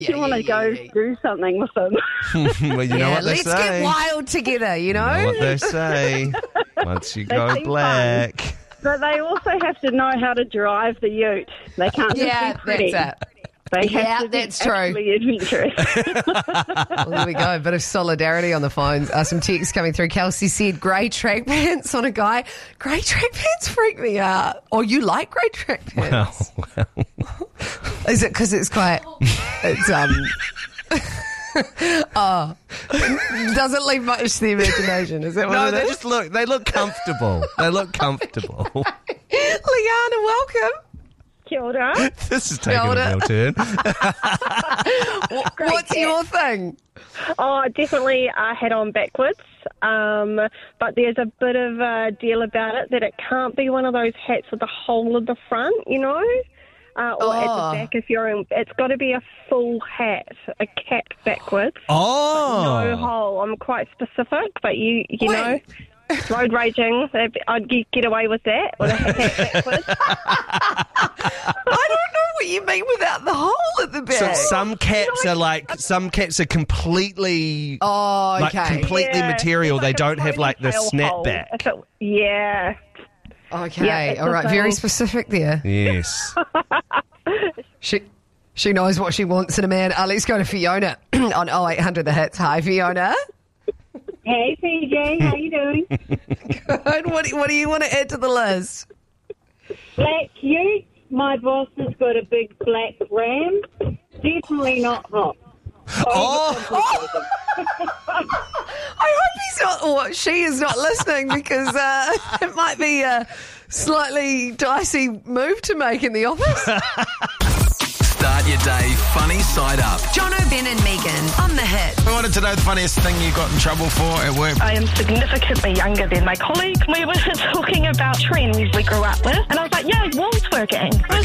You want to go do something with them. Well, you know what they let's say. get wild together, you know? You know what they say. Once you go seem black. But they also have to know how to drive the ute. They can't just be pretty. that's it. They Yeah, have to be that's true. actually adventurous. Well, there we go. A bit of solidarity on the phones. Some texts coming through. Kelsey said, grey track pants on a guy. Grey track pants freak me out. Or you like grey track pants? Well. Is it because it's quite... It's, doesn't leave much to the imagination. Is that what No, it they is? just look comfortable. They look comfortable. Liana, welcome. Kia ora. This is taking a real turn. What's your thing? Oh, definitely head on backwards. But there's a bit of a deal about it that it can't be one of those hats with a hole in the front, you know? Or at the back if you're in. It's got to be a full hat, a cap backwards. Oh. No hole. I'm quite specific, but you know, road raging, I'd get away with that with a hat backwards. I don't know what you mean without the hole at the back. So some caps are completely completely material. It's like they don't have like the ponytail snapback. hole. Yeah. Okay, Yeah, it's all right, the very thing. specific there. Yes. She knows what she wants in a man. Let's go to Fiona on 0800 The Hits. Hi, Fiona. Hey, PJ, how you doing? Good. What do you want to add to the list? Black ute. My boss has got a big black ram. Definitely not hot. Oh. I hope he's not, or she is not listening because it might be a slightly dicey move to make in the office. Start your day funny side up. John O'Ben and Megan on The Hit. I wanted to know the funniest thing you got in trouble for at work. I am significantly younger than my colleague. We were talking about trends we grew up with, and I was like, yeah, walls working.